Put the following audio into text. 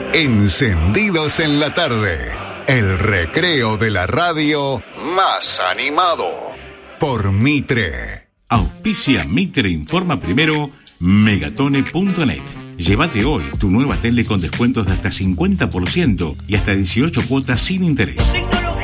Encendidos en la tarde. El recreo de la radio más animado. Por Mitre. Auspicia Mitre Informa Primero, Megatone.net. Llévate hoy tu nueva tele con descuentos de hasta 50% y hasta 18 cuotas sin interés.